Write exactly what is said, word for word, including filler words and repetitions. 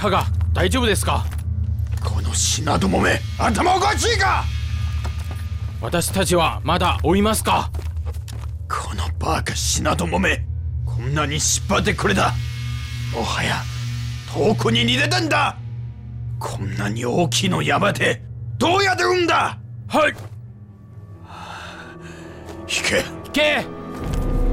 加賀、大丈夫ですか？ この品どもめ、頭おかしいか？ 私たちはまだ追いますか？ このバカ品どもめ、こんなに引っ張ってくれた。もはや遠くに逃げたんだ。こんなに大きいの山でどうやって産んだ？ はい。 引け。 引け。